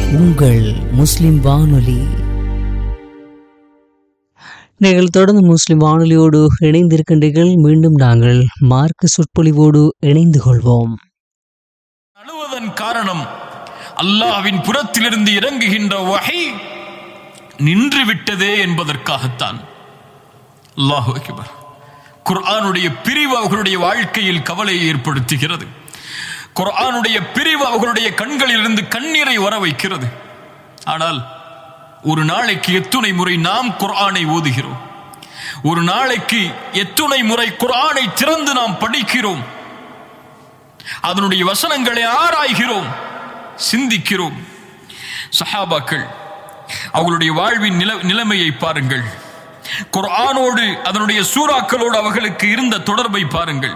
உங்கள் முஸ்லிம் வானொலி. நீங்கள் தொடர்ந்து முஸ்லிம் வானொலியோடு இணைந்திருக்கின்றீர்கள். மீண்டும் நாங்கள் மார்க்க சொற்பொழிவோடு இணைந்து கொள்வோம். அழுவதன் காரணம் அல்லாஹ்வின் புறத்திலிருந்து இறங்குகின்ற வஹி நின்று விட்டதே என்பதற்காகத்தான். அல்லாஹு அக்பர். குர்ஆனுடைய பிரிவு அவர்களுடைய வாழ்க்கையில் கவலையை ஏற்படுத்துகிறது. குர்ஆனுடைய பிரிவு அவர்களுடைய கண்களிலிருந்து கண்ணீரை வர வைக்கிறது. ஆனால் ஒரு நாளைக்கு எத்துணை முறை நாம் குர்ஆனை ஓதுகிறோம்? ஒரு நாளைக்கு எத்துணை முறை குர்ஆனை திறந்து நாம் படிக்கிறோம்? அதனுடைய வசனங்களை ஆராய்கிறோம், சிந்திக்கிறோம். சஹாபாக்கள் அவர்களுடைய வாழ்வின் நிலைமையை பாருங்கள். குர்ஆனோடு அதனுடைய சூறாக்களோடு அவர்களுக்கு இருந்த தொடர்பை பாருங்கள்.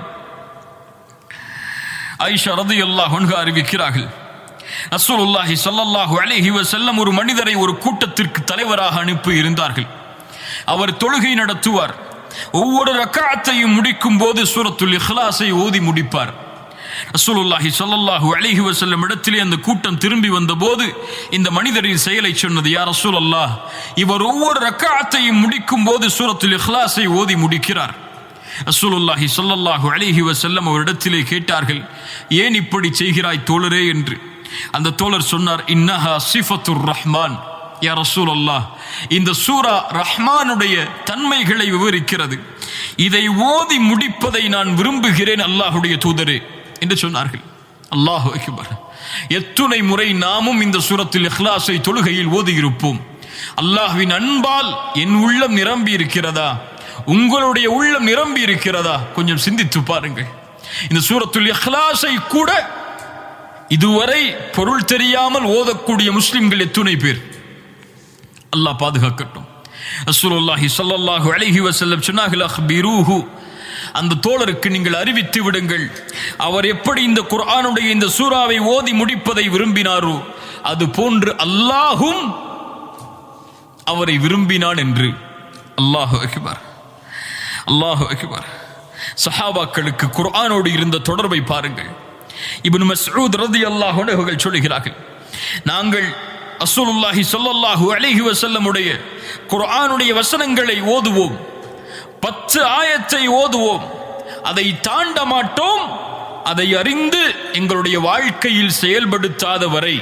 ஆயிஷா ரலியல்லாஹு அன்ஹா அறிவிக்கிறார்கள், ரசூலுல்லாஹி ஸல்லல்லாஹு அலைஹி வஸல்லம் ஒரு மனிதரை ஒரு கூட்டத்திற்கு தலைவராக அனுப்பி இருந்தார்கள். அவர் தொழுகை நடத்துவார். ஒவ்வொரு ரக்அத்தையும் முடிக்கும் போது சூரத்துல் இக்லாஸை ஓதி முடிப்பார். ரசூலுல்லாஹி ஸல்லல்லாஹு அலைஹி வஸல்லம் இடத்திலே அந்த கூட்டம் திரும்பி வந்தபோது இந்த மனிதரின் செயலை சொன்னது, யா ரசூலல்லாஹ், இவர் ஒவ்வொரு ரக்அத்தையும் முடிக்கும் போது சூரத்துல் இக்லாஸை ஓதி முடிக்கிறார். ரசூலுல்லாஹி ஸல்லல்லாஹு அலைஹி வஸல்லம் அவரிடத்திலே கேட்டார்கள், ஏன் இப்படி செய்கிறாய் தோழரே என்று. அந்த தோழர் சொன்னார், இன்னஹா சிஃபத்துர் ரஹ்மான். யா ரசூலல்லாஹ், இந்த சூரா ரஹ்மானுடைய தன்மைகளை விவரிக்கிறது. இதை ஓதி முடிப்பதை நான் விரும்புகிறேன் அல்லாஹ்வுடைய தூதரே என்று சொன்னார்கள். அல்லாஹு அக்பர். எத்துணை முறை நாமும் இந்த சூரத்துல் இக்லாஸை தொழுகையில் ஓதி இருப்போம். அல்லாஹ்வின் அன்பால் என் உள்ளம் நிரம்பி இருக்கிறதா? உங்களுடைய உள்ளம் நிரம்பி இருக்கிறதா? கொஞ்சம் சிந்தித்து பாருங்கள். இந்த சூரத்துல் இக்லாஸை கூட இதுவரை பொருள் தெரியாமல் ஓதக்கூடிய முஸ்லிம்கள் எத்துணை பேர்? அல்லாஹ் பாதுகாக்கட்டும். ரசூலுல்லாஹி ஸல்லல்லாஹு அலைஹி வஸல்லம் சொன்னார்கள், அக்பிரூஹு, அந்த தோழருக்கு நீங்கள் அறிவித்து விடுங்கள், அவர் எப்படி இந்த குர்ஆனுடைய இந்த சூறாவை ஓதி முடிப்பதை விரும்பினாரோ அது போன்று அல்லாஹும் அவரை விரும்பினான் என்று. அல்லாஹு அக்பர், அல்லாஹு அக்பர். சஹாபாக்களுக்கு குர்ஆனோடு இருந்த தொடர்பை பாருங்கள். இப்னு மஸ்ஊத் ரலியல்லாஹு அன்ஹு அவர்கள் சொல்கிறார்கள், நாங்கள் ரசூலுல்லாஹி ஸல்லல்லாஹு அலைஹி வஸல்லம் உடைய குர்ஆனுடைய வசனங்களை ஓதுவோம், 10 ஆயத்தை ஓதுவோம், அதை தாண்ட மாட்டோம். அதை அறிந்து எங்களுடைய வாழ்க்கையில் செயல்படுத்தாத வரை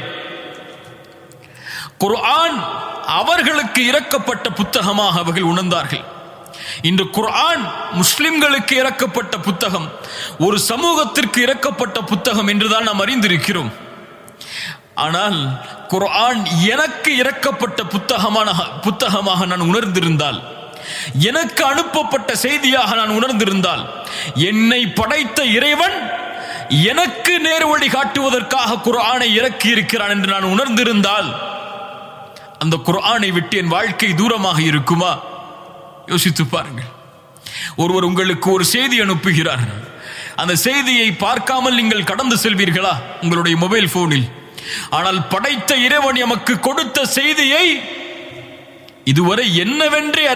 குர்ஆன் அவர்களுக்கு இறக்கப்பட்ட புத்தகமாக அவர்கள் உணர்ந்தார்கள். இன்று குர்ஆன் முஸ்லிம்களுக்கு இறக்கப்பட்ட புத்தகம், ஒரு சமூகத்திற்கு இறக்கப்பட்ட புத்தகம் என்றுதான் நாம் அறிந்திருக்கிறோம். ஆனால் குர்ஆன் எனக்கு இறக்கப்பட்ட புத்தகமாக நான் உணர்ந்திருந்தால், எனக்கு அனுப்பப்பட்ட செய்தியாக நான் உணர்ந்திருந்தால், என்னை படைத்த இறைவன் எனக்கு நேர்வழி காட்டுவதற்காக குர்ஆனை இறக்கி இருக்கிறான் என்று நான் உணர்ந்திருந்தால், அந்த குர்ஆனை விட்டு என் வாழ்க்கை தூரமாக இருக்குமா? யோசித்து பாருங்கள். ஒருவர் உங்களுக்கு ஒரு செய்தி அனுப்புகிறார். அந்த செய்தியை பார்க்காமல் நீங்கள் கடந்து செல்வீர்களா உங்களுடைய மொபைல் போனில்? ஆனால் படைத்த இறைவன் எமக்கு கொடுத்த செய்தியை இதுவரை என்னவென்றே